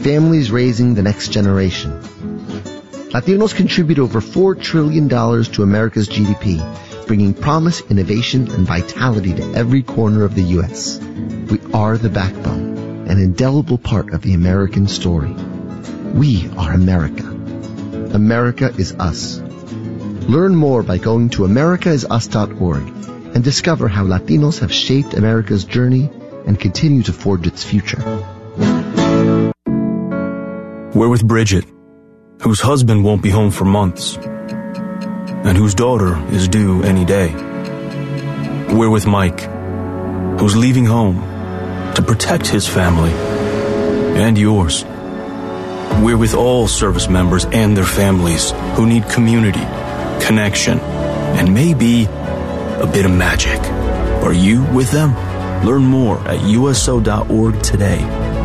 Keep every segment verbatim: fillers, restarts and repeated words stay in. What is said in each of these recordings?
families raising the next generation. Latinos contribute over four trillion dollars to America's G D P, bringing promise, innovation, and vitality to every corner of the U S. We are the backbone, an indelible part of the American story. We are America. America is us. Learn more by going to america is us dot org and discover how Latinos have shaped America's journey and continue to forge its future. We're with Bridget, whose husband won't be home for months, and whose daughter is due any day. We're with Mike, who's leaving home to protect his family and yours. We're with all service members and their families who need community, connection, and maybe a bit of magic. Are you with them? Learn more at U S O dot org today.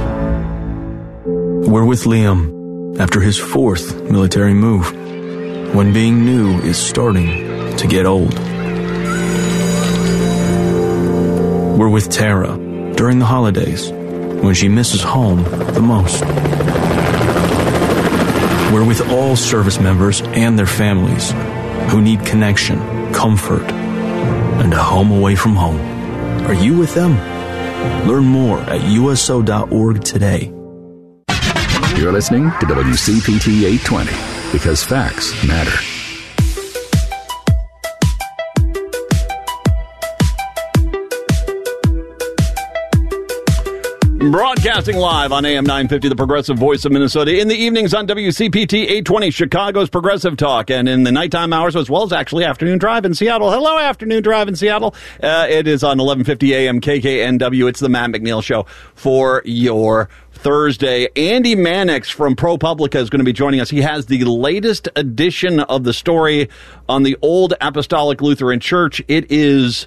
We're with Liam after his fourth military move, when being new is starting to get old. We're with Tara during the holidays, when she misses home the most. We're with all service members and their families who need connection, comfort, and a home away from home. Are you with them? Learn more at U S O dot org today. You're listening to W C P T eight twenty, because facts matter. Broadcasting live on A M nine fifty, the Progressive Voice of Minnesota. In the evenings on W C P T eight twenty, Chicago's Progressive Talk. And in the nighttime hours, as well as actually Afternoon Drive in Seattle. Hello, Afternoon Drive in Seattle. Uh, it is on eleven fifty A M K K N W. It's the Matt McNeil Show for your Thursday. Andy Mannix from ProPublica is going to be joining us. He has the latest edition of the story on the Old Apostolic Lutheran Church. It is...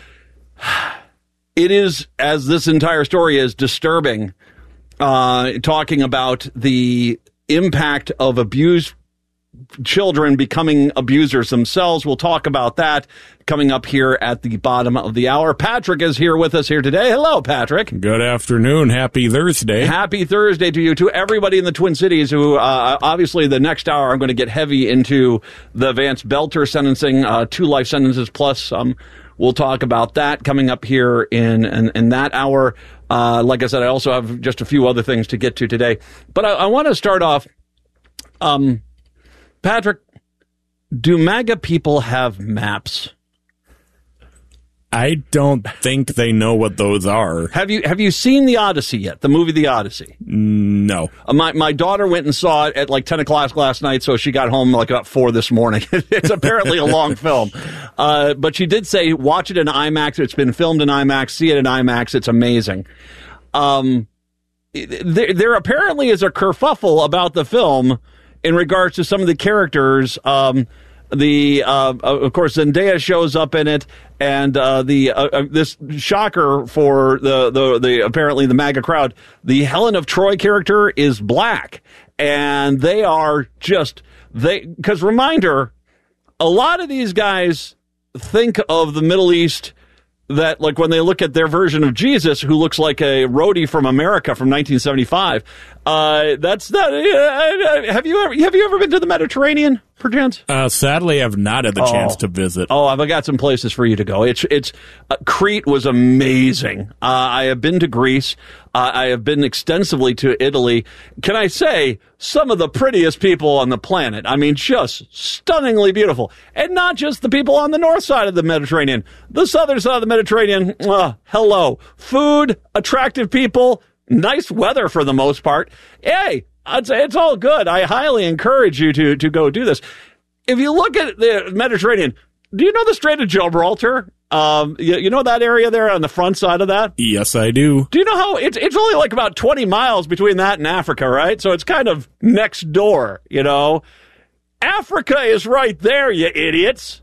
It is, as this entire story is, disturbing, uh, talking about the impact of abused children becoming abusers themselves. We'll talk about that coming up here at the bottom of the hour. Patrick is here with us here today. Hello, Patrick. Good afternoon. Happy Thursday. Happy Thursday to you, to everybody in the Twin Cities who, uh, obviously, the next hour I'm going to get heavy into the Vance Belter sentencing, uh, two life sentences plus some. Um, We'll talk about that coming up here in, in, in that hour. Uh, like I said, I also have just a few other things to get to today. But I, I want to start off, um, Patrick, do MAGA people have maps? I don't think they know what those are. Have you have you seen The Odyssey yet? The movie The Odyssey? No. Uh, my my daughter went and saw it at like ten o'clock last night, so she got home like about four this morning. It's apparently a long film. Uh, but she did say, watch it in IMAX. It's been filmed in IMAX. See it in IMAX. It's amazing. Um, there, there apparently is a kerfuffle about the film in regards to some of the characters. Um, the uh, of course, Zendaya shows up in it. And uh, the uh, uh, this shocker for the, the the apparently the MAGA crowd, the Helen of Troy character is black, and they are just they because reminder, a lot of these guys think of the Middle East that like when they look at their version of Jesus, who looks like a roadie from America from nineteen seventy-five. Uh, that's not. Uh, have you ever have you ever been to the Mediterranean, perchance? Uh, sadly, I've not had the oh. chance to visit. Oh, I've got some places for you to go. It's it's uh, Crete was amazing. Uh, I have been to Greece. Uh, I have been extensively to Italy. Can I say some of the prettiest people on the planet? I mean, just stunningly beautiful, and not just the people on the north side of the Mediterranean, the southern side of the Mediterranean. Uh, hello, food, attractive people. Nice weather for the most part. Hey, I'd say it's all good. I highly encourage you to, to go do this. If you look at the Mediterranean, do you know the Strait of Gibraltar? Um, you, you know that area there on the front side of that? Yes, I do. Do you know how it's it's only like about twenty miles between that and Africa, right? So it's kind of next door, you know. Africa is right there, you idiots.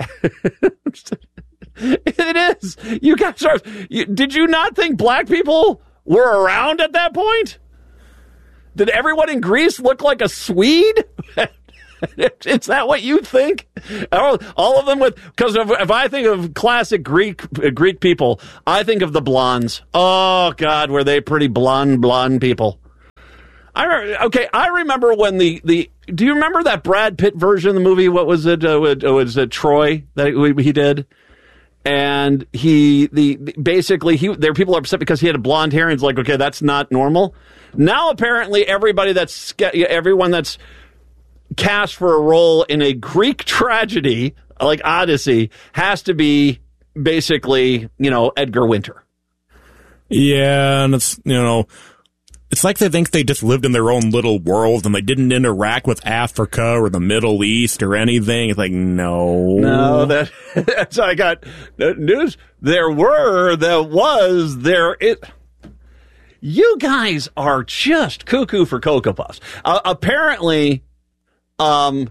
It is. You guys are. You, did you not think black people were around at that point? Did everyone in Greece look like a Swede? Is that what you think? All, all of them with, because if, if I think of classic Greek uh, Greek people, I think of the blondes. Oh God, were they pretty blonde blonde people? I re- okay. I remember when the, the. Do you remember that Brad Pitt version of the movie? What was it? Uh, it was it Troy that he, he did? And he the basically he there people are upset because he had a blonde hair. And it's like, okay, that's not normal. Now apparently everybody that's everyone that's cast for a role in a Greek tragedy like Odyssey has to be basically, you know, Edgar Winter. Yeah, and it's, you know, it's like they think they just lived in their own little world and they didn't interact with Africa or the Middle East or anything. It's like, no. No, that, that's, I got news. There were, there was, there it. You guys are just cuckoo for Cocoa Puffs. Uh, apparently, um,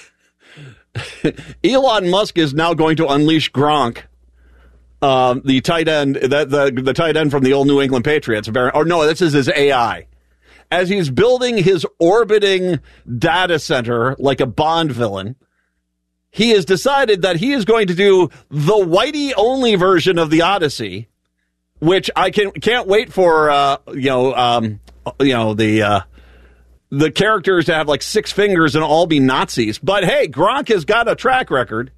Elon Musk is now going to unleash Gronk. Um, the tight end, the, the the tight end from the old New England Patriots, or no, this is his A I. As he's building his orbiting data center like a Bond villain, he has decided that he is going to do the Whitey only version of the Odyssey, which I can can't wait for. Uh, you know, um, you know the uh, the characters to have like six fingers and all be Nazis. But hey, Gronk has got a track record.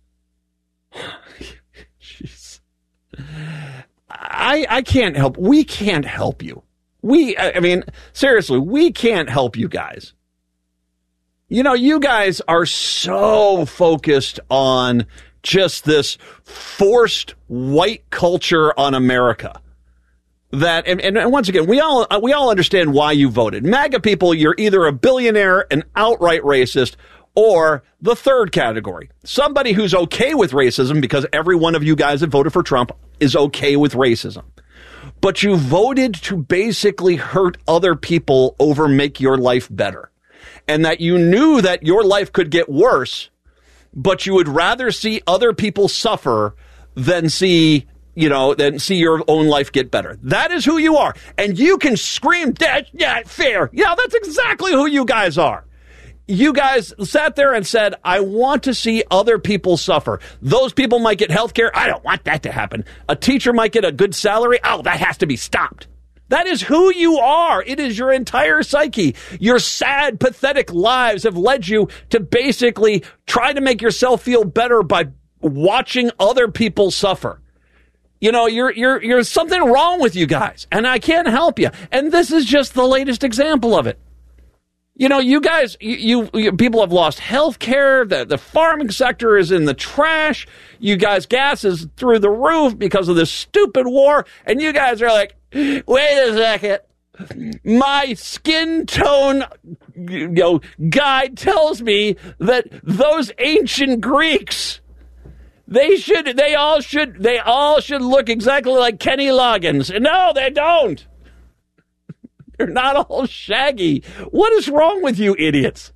I, I can't help. We can't help you. We, I mean, seriously, we can't help you guys. You know, you guys are so focused on just this forced white culture on America that, and, and once again, we all, we all understand why you voted. MAGA people, you're either a billionaire, an outright racist, or the third category, somebody who's okay with racism because every one of you guys that voted for Trump is okay with racism. But you voted to basically hurt other people over make your life better. And that you knew that your life could get worse, but you would rather see other people suffer than see, you know, than see your own life get better. That is who you are. And you can scream, that's not fair. Yeah, that's exactly who you guys are. You guys sat there and said, I want to see other people suffer. Those people might get health care. I don't want that to happen. A teacher might get a good salary. Oh, that has to be stopped. That is who you are. It is your entire psyche. Your sad, pathetic lives have led you to basically try to make yourself feel better by watching other people suffer. You know, you're, you're, you're something wrong with you guys, and I can't help you. And this is just the latest example of it. You know, you guys, you, you, you people have lost health care. The, the farming sector is in the trash. You guys, gas is through the roof because of this stupid war. And you guys are like, wait a second. My skin tone, you know, guide tells me that those ancient Greeks, they should, they all should, they all should look exactly like Kenny Loggins. No, they don't. They're not all shaggy. What is wrong with you idiots?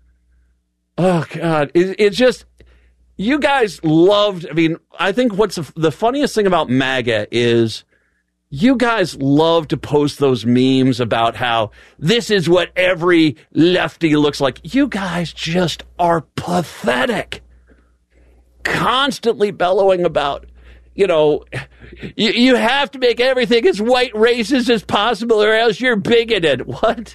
Oh, God. It, it's just, you guys loved, I mean, I think what's the funniest thing about MAGA is you guys love to post those memes about how this is what every lefty looks like. You guys just are pathetic. Constantly bellowing about, you know, you, you have to make everything as white racist as possible or else you're bigoted. What?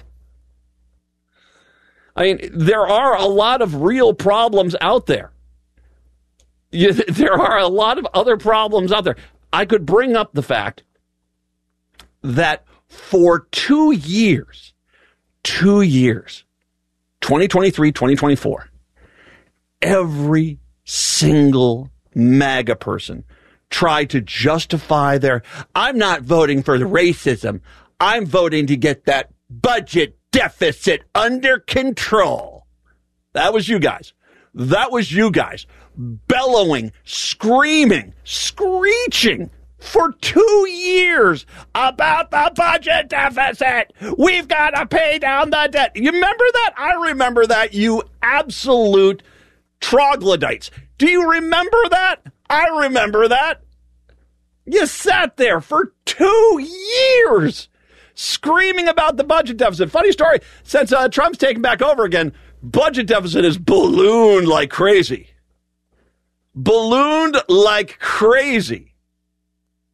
I mean, there are a lot of real problems out there. You, there are a lot of other problems out there. I could bring up the fact that for two years, two years, twenty twenty-three, twenty twenty-four, every single MAGA person try to justify their, I'm not voting for the racism. I'm voting to get that budget deficit under control. That was you guys. That was you guys bellowing, screaming, screeching for two years about the budget deficit. We've got to pay down the debt. You remember that? I remember that, you absolute troglodytes. Do you remember that? I remember that. You sat there for two years screaming about the budget deficit. Funny story, since uh, Trump's taken back over again, budget deficit has ballooned like crazy. Ballooned like crazy.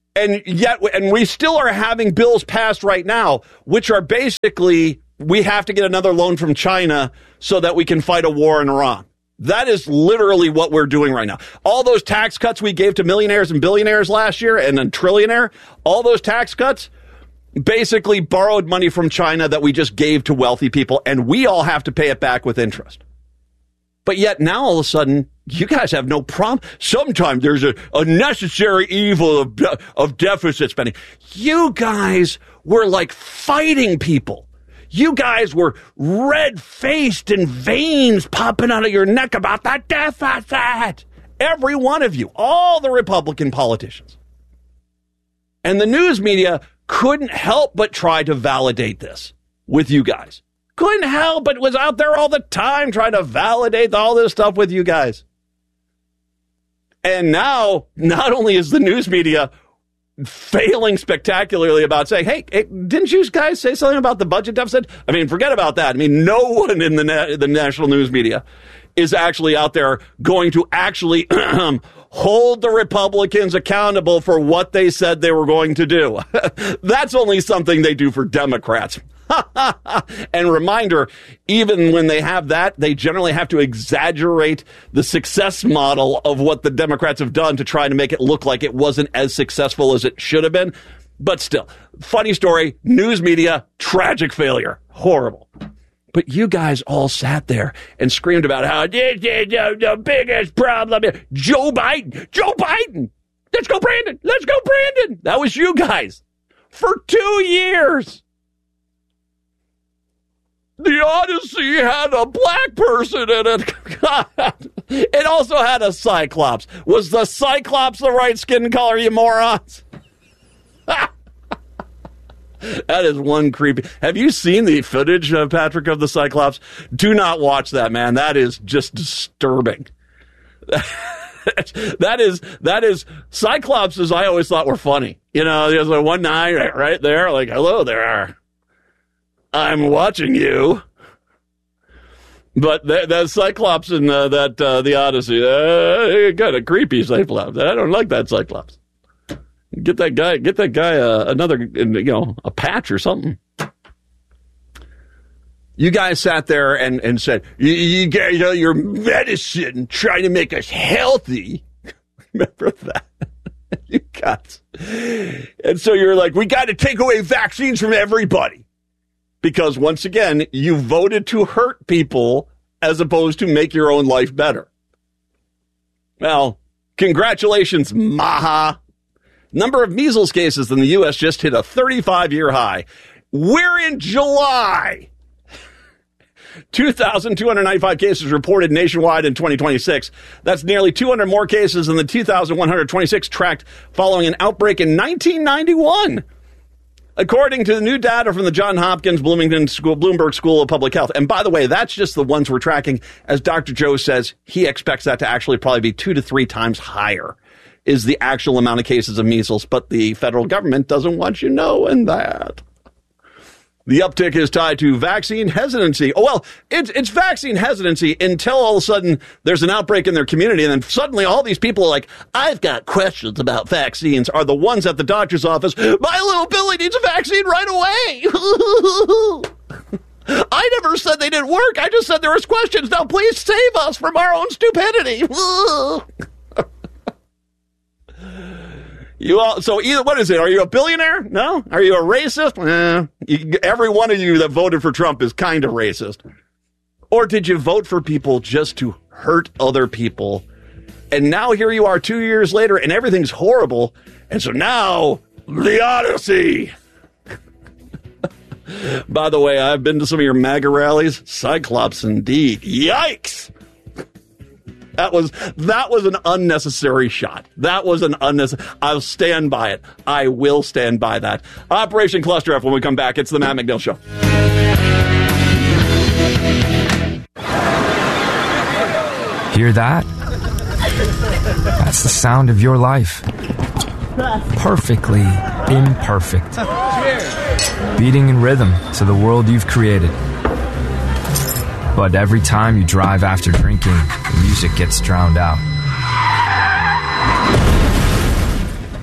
And yet, and we still are having bills passed right now, which are basically, we have to get another loan from China so that we can fight a war in Iran. That is literally what we're doing right now. All those tax cuts we gave to millionaires and billionaires last year and a trillionaire, all those tax cuts basically borrowed money from China that we just gave to wealthy people, and we all have to pay it back with interest. But yet now all of a sudden, you guys have no problem. Sometimes there's a, a necessary evil of, de- of deficit spending. You guys were like fighting people. You guys were red-faced and veins popping out of your neck about that deficit. Every one of you, all the Republican politicians. And the news media couldn't help but try to validate this with you guys. Couldn't help but was out there all the time trying to validate all this stuff with you guys. And now, not only is the news media failing spectacularly about saying, hey, hey, didn't you guys say something about the budget deficit? I mean, forget about that. I mean, no one in the na- the national news media is actually out there going to actually hold the Republicans accountable for what they said they were going to do. That's only something they do for Democrats. And reminder, even when they have that, they generally have to exaggerate the success model of what the Democrats have done to try to make it look like it wasn't as successful as it should have been. But still, funny story, news media, tragic failure, horrible. But you guys all sat there and screamed about how this is the, the biggest problem. Joe Biden, Joe Biden, let's go Brandon, let's go Brandon. That was you guys for two years. The Odyssey had a black person in it. It also had a Cyclops. Was the Cyclops the right skin color, you morons? That is one creepy. Have you seen the footage, uh, Patrick, of the Cyclops? Do not watch that, man. That is just disturbing. that is, that is, Cyclopses I always thought were funny. You know, there's like one eye right, right there, like, hello there. I'm watching you. But that, that Cyclops in uh, that uh, the Odyssey, uh, got a creepy Cyclops. I don't like that Cyclops. Get that guy, get that guy uh, another, you know, a patch or something. You guys sat there and, and said, you, you get you know, your medicine trying to make us healthy. Remember that? You guys. And so you're like, we got to take away vaccines from everybody. Because once again, you voted to hurt people as opposed to make your own life better. Well, congratulations, Maha. Number of measles cases in the U S just hit a thirty-five-year high. We're in July. two thousand two hundred ninety-five cases reported nationwide in twenty twenty-six. That's nearly two hundred more cases than the two thousand one hundred twenty-six tracked following an outbreak in nineteen ninety-one. According to the new data from the Johns Hopkins Bloomington School, Bloomberg School of Public Health. And by the way, that's just the ones we're tracking. As Doctor Joe says, he expects that to actually probably be two to three times higher is the actual amount of cases of measles. But the federal government doesn't want you knowing that. The uptick is tied to vaccine hesitancy. Oh, well, it's, it's vaccine hesitancy until all of a sudden there's an outbreak in their community. And then suddenly all these people are like, I've got questions about vaccines, are the ones at the doctor's office. My little Billy needs a vaccine right away. I never said they didn't work. I just said there was questions. Now please save us from our own stupidity. You all, so either, what is it? Are you a billionaire? No? Are you a racist? Eh, you, every one of you that voted for Trump is kind of racist. Or did you vote for people just to hurt other people? And now here you are two years later and everything's horrible. And so now, the Odyssey. By the way, I've been to some of your MAGA rallies. Cyclops indeed. Yikes! That was that was an unnecessary shot. That was an unnecessary. I'll stand by it. I will stand by that. Operation Cluster F when we come back. It's the Matt McNeil Show. Hear that? That's the sound of your life. Perfectly imperfect. Beating in rhythm to the world you've created. But every time you drive after drinking, the music gets drowned out.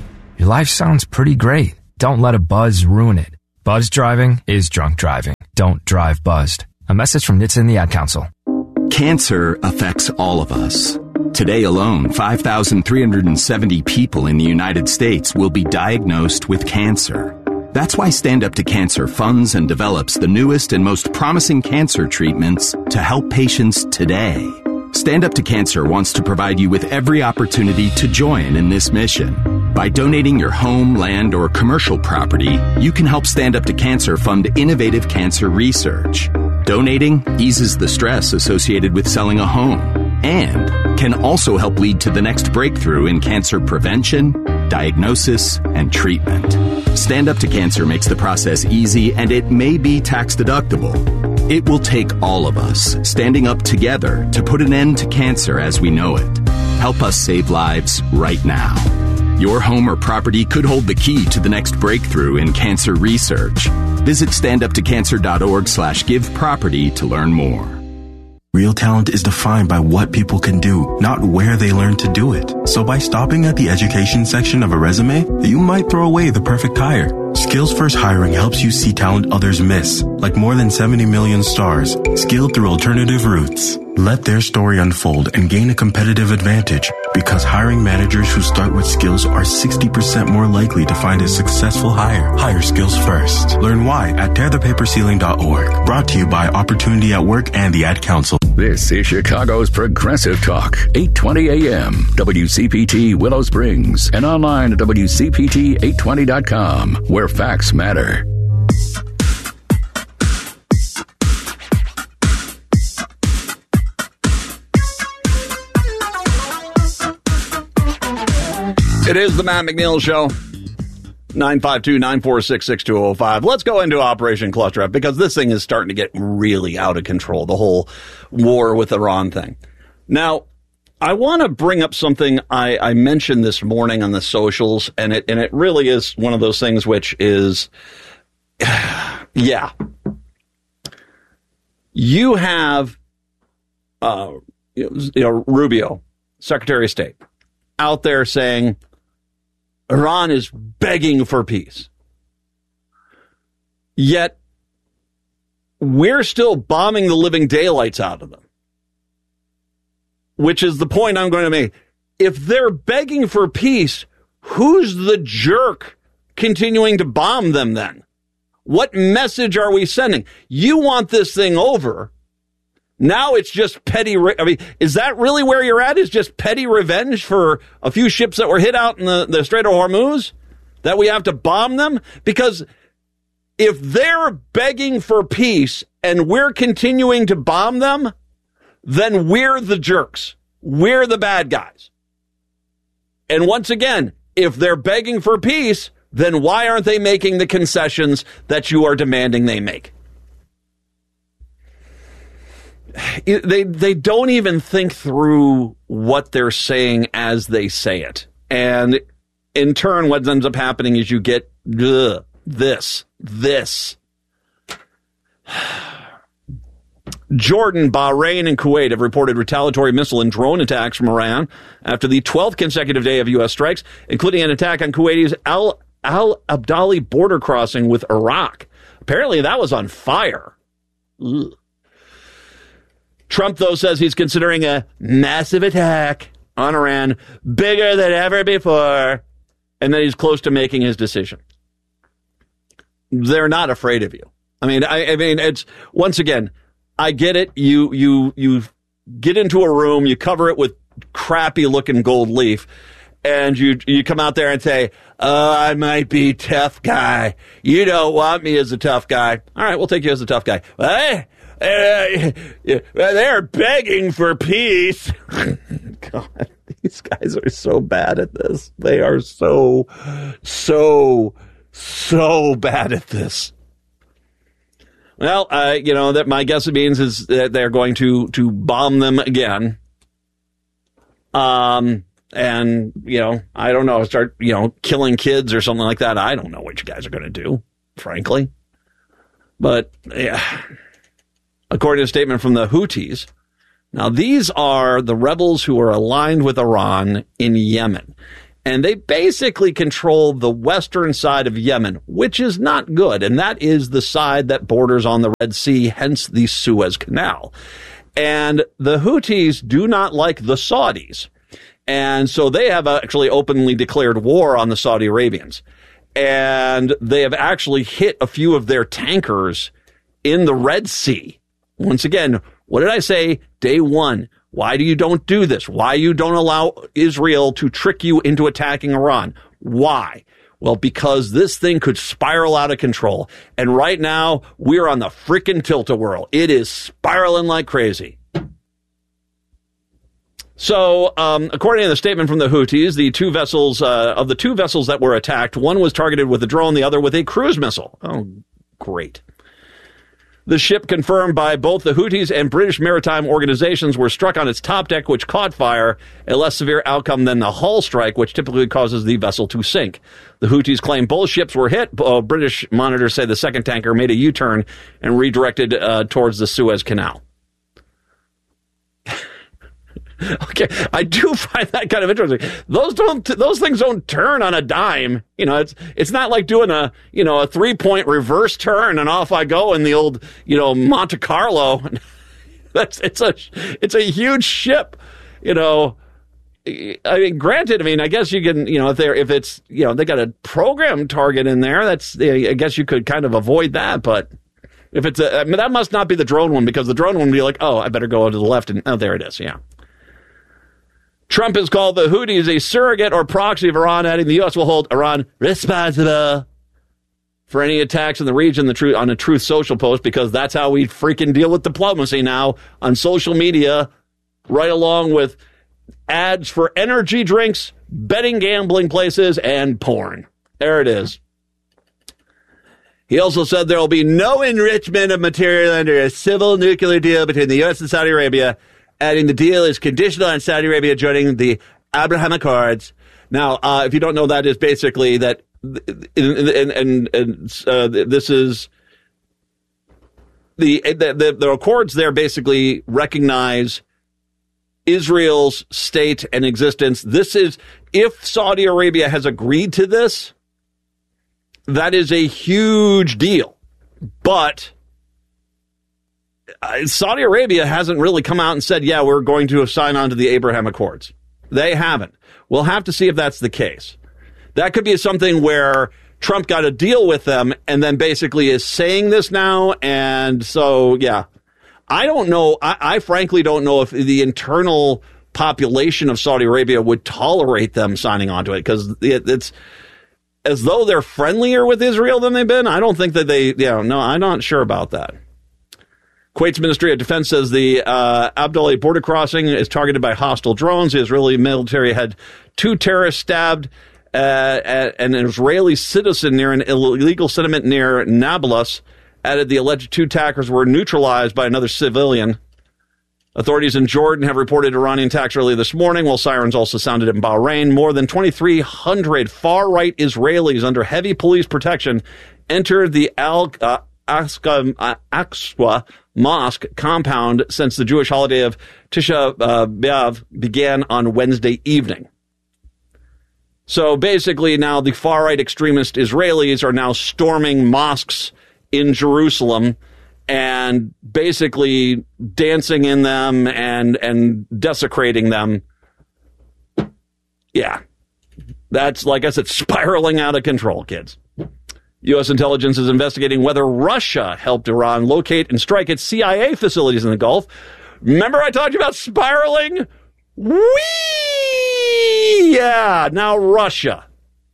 Your life sounds pretty great. Don't let a buzz ruin it. Buzz driving is drunk driving. Don't drive buzzed. A message from N H T S A and the Ad Council. Cancer affects all of us. Today alone, five thousand three hundred seventy people in the United States will be diagnosed with cancer. That's why Stand Up to Cancer funds and develops the newest and most promising cancer treatments to help patients today. Stand Up to Cancer wants to provide you with every opportunity to join in this mission. By donating your home, land, or commercial property, you can help Stand Up to Cancer fund innovative cancer research. Donating eases the stress associated with selling a home and can also help lead to the next breakthrough in cancer prevention, diagnosis, and treatment. Stand Up to Cancer makes the process easy, and it may be tax deductible. It will take all of us standing up together to put an end to cancer as we know it. Help us save lives right now. Your home or property could hold the key to the next breakthrough in cancer research. Visit standuptocancer.org slash give property to learn more. Real talent is defined by what people can do, not where they learn to do it. So by stopping at the education section of a resume, you might throw away the perfect hire. Skills First Hiring helps you see talent others miss, like more than seventy million stars, skilled through alternative routes. Let their story unfold and gain a competitive advantage, because hiring managers who start with skills are sixty percent more likely to find a successful hire. Hire skills first. Learn why at tear the paper ceiling dot org. Brought to you by Opportunity at Work and the Ad Council. This is Chicago's Progressive Talk, eight twenty a.m. W C P T Willow Springs, and online at W C P T eight twenty dot com, where facts matter. It is the Matt McNeil Show. nine five two, nine four six, six two zero five. Let's go into Operation Cluster F, because this thing is starting to get really out of control, the whole war with Iran thing. Now, I want to bring up something I, I mentioned this morning on the socials, and it and it really is one of those things which is, yeah. You have, uh, you know, Rubio, Secretary of State, out there saying Iran is begging for peace. Yet, we're still bombing the living daylights out of them. Which is the point I'm going to make. If they're begging for peace, who's the jerk continuing to bomb them then? What message are we sending? You want this thing over. Now it's just petty. Re- I mean, is that really where you're at? Is just petty revenge for a few ships that were hit out in the, the Strait of Hormuz? That we have to bomb them? Because if they're begging for peace and we're continuing to bomb them, then we're the jerks. We're the bad guys. And once again, if they're begging for peace, then why aren't they making the concessions that you are demanding they make? They they don't even think through what they're saying as they say it. And in turn, what ends up happening is you get ugh, this, this. Jordan, Bahrain, and Kuwait have reported retaliatory missile and drone attacks from Iran after the twelfth consecutive day of U S strikes, including an attack on Kuwaiti's Al Al Abdali border crossing with Iraq. Apparently, that was on fire. Ugh. Trump, though, says he's considering a massive attack on Iran, bigger than ever before, and that he's close to making his decision. They're not afraid of you. I mean, I, I mean, it's once again, I get it. You you you get into a room, you cover it with crappy looking gold leaf, and you you come out there and say, "Oh, I might be tough guy. You don't want me as a tough guy. All right, we'll take you as a tough guy." Hey. Uh, they're begging for peace. God, these guys are so bad at this. They are so, so, so bad at this. Well, uh, you know, that my guess it means is that they're going to, to bomb them again. Um, and, you know, I don't know, start, you know, killing kids or something like that. I don't know what you guys are going to do, frankly. But, yeah. According to a statement from the Houthis, now these are the rebels who are aligned with Iran in Yemen. And they basically control the western side of Yemen, which is not good. And that is the side that borders on the Red Sea, hence the Suez Canal. And the Houthis do not like the Saudis. And so they have actually openly declared war on the Saudi Arabians. And they have actually hit a few of their tankers in the Red Sea. Once again, what did I say? Day one. Why do you don't do this? Why you don't allow Israel to trick you into attacking Iran? Why? Well, because this thing could spiral out of control. And right now, we're on the frickin' tilt-a-whirl. It is spiraling like crazy. So, um, according to the statement from the Houthis, the two vessels, uh, of the two vessels that were attacked, one was targeted with a drone, the other with a cruise missile. Oh, great. The ship, confirmed by both the Houthis and British maritime organizations, were struck on its top deck, which caught fire, a less severe outcome than the hull strike, which typically causes the vessel to sink. The Houthis claim both ships were hit. Uh, British monitors say the second tanker made a U-turn and redirected uh, towards the Suez Canal. Okay, I do find that kind of interesting. Those don't, those things don't turn on a dime. You know, it's, it's not like doing a, you know, a three point reverse turn and off I go in the old, you know, Monte Carlo. That's, it's a, it's a huge ship, you know. I mean, granted, I mean, I guess you can, you know, if they're, if it's, you know, they got a program target in there, that's, I guess you could kind of avoid that, but if it's a, I mean, that must not be the drone one, because the drone one would be like, oh, I better go to the left and, oh, there it is, yeah. Trump has called the Houthis a surrogate or proxy of Iran, adding the U S will hold Iran responsible for any attacks in the region the truth, on a Truth Social post, because that's how we freaking deal with diplomacy now on social media, right along with ads for energy drinks, betting gambling places, and porn. There it is. He also said there will be no enrichment of material under a civil nuclear deal between the U S and Saudi Arabia, adding the deal is conditional on Saudi Arabia joining the Abraham Accords. Now, uh, if you don't know, that is basically that, and, and, and uh, this is the, the the Accords there basically recognize Israel's state and existence. This is, if Saudi Arabia has agreed to this, that is a huge deal. But Saudi Arabia hasn't really come out and said, yeah, we're going to sign on to the Abraham Accords. They haven't. We'll have to see if that's the case. That could be something where Trump got a deal with them and then basically is saying this now. And so, yeah, I don't know. I, I frankly don't know if the internal population of Saudi Arabia would tolerate them signing on to it, because it, it's as though they're friendlier with Israel than they've been. I don't think that they, yeah, no, I'm not sure about that. Kuwait's Ministry of Defense says the uh, Abdullah border crossing is targeted by hostile drones. The Israeli military had two terrorists stabbed uh, at an Israeli citizen near an illegal settlement near Nablus. Added the alleged two attackers were neutralized by another civilian. Authorities in Jordan have reported Iranian attacks early this morning, while sirens also sounded in Bahrain. More than twenty-three hundred far-right Israelis under heavy police protection entered the Al uh, Aqsa, uh, Aqsa Mosque compound since the Jewish holiday of Tisha uh, B'Av began on Wednesday evening. So basically now the far-right extremist Israelis are now storming mosques in Jerusalem and basically dancing in them and, and desecrating them. Yeah. That's, like I said, spiraling out of control, kids. U S intelligence is investigating whether Russia helped Iran locate and strike its C I A facilities in the Gulf. Remember I talked about spiraling? Whee! Yeah, now Russia.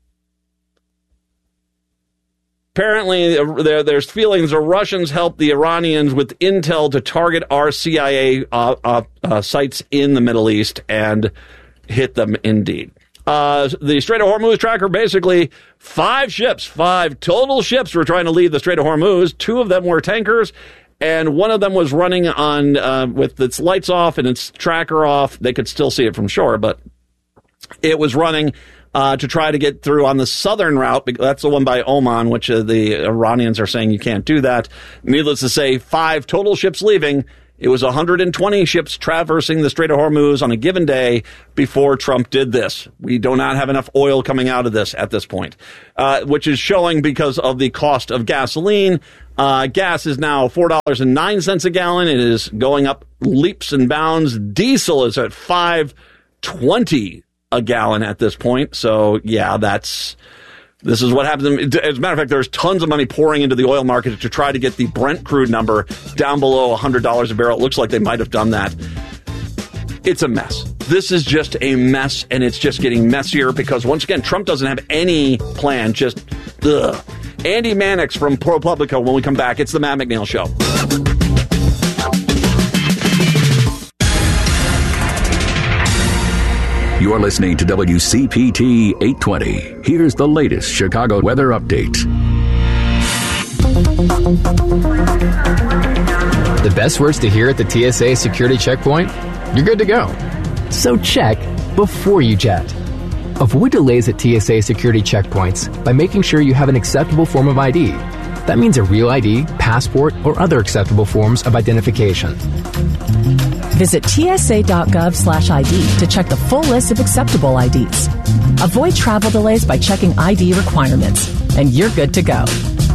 Apparently, there, there's feelings the Russians helped the Iranians with intel to target our C I A uh, uh, uh, sites in the Middle East and hit them indeed. Uh, the Strait of Hormuz tracker, basically five ships, five total ships were trying to leave the Strait of Hormuz. Two of them were tankers, and one of them was running on uh, with its lights off and its tracker off. They could still see it from shore, but it was running uh, to try to get through on the southern route. That's the one by Oman, which uh, the Iranians are saying you can't do that. Needless to say, five total ships leaving It was one hundred twenty ships traversing the Strait of Hormuz on a given day before Trump did this. We do not have enough oil coming out of this at this point, uh, which is showing because of the cost of gasoline. Uh, gas is now four dollars and nine cents a gallon. It is going up leaps and bounds. Diesel is at five twenty a gallon at this point. So, yeah, that's... This is what happens. As a matter of fact, there's tons of money pouring into the oil market to try to get the Brent crude number down below one hundred dollars a barrel. It looks like they might have done that. It's a mess. This is just a mess, and it's just getting messier because, once again, Trump doesn't have any plan. Just, ugh. Andy Mannix from ProPublica when we come back. It's the Matt McNeil Show. You're listening to W C P T eight twenty. Here's the latest Chicago weather update. The best words to hear at the T S A security checkpoint? You're good to go. So check before you jet. Avoid delays at T S A security checkpoints by making sure you have an acceptable form of I D. That means a real I D, passport, or other acceptable forms of identification. Visit T S A dot gov slash I D to check the full list of acceptable I Ds. Avoid travel delays by checking I D requirements, and you're good to go.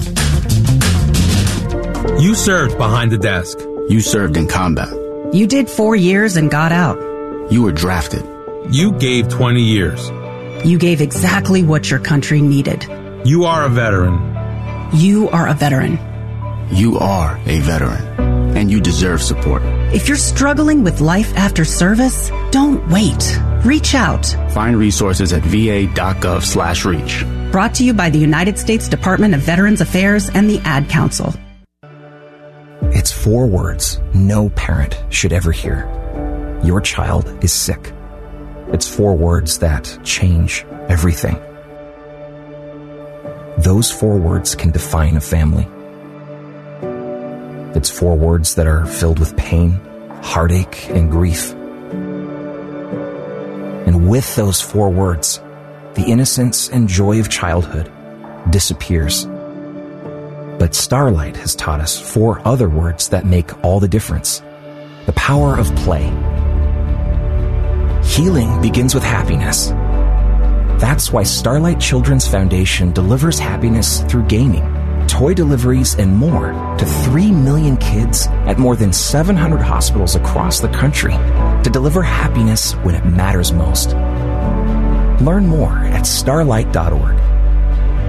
You served behind the desk. You served in combat. You did four years and got out. You were drafted. You gave twenty years. You gave exactly what your country needed. You are a veteran. You are a veteran. You are a veteran, and you deserve support. If you're struggling with life after service, don't wait. Reach out. Find resources at V A dot gov slash reach. Brought to you by the United States Department of Veterans Affairs and the Ad Council. It's four words no parent should ever hear. Your child is sick. It's four words that change everything. Those four words can define a family. It's four words that are filled with pain, heartache, and grief. And with those four words, the innocence and joy of childhood disappears. But Starlight has taught us four other words that make all the difference. The power of play. Healing begins with happiness. That's why Starlight Children's Foundation delivers happiness through gaming, toy deliveries, and more to three million kids at more than seven hundred hospitals across the country to deliver happiness when it matters most. Learn more at starlight dot org.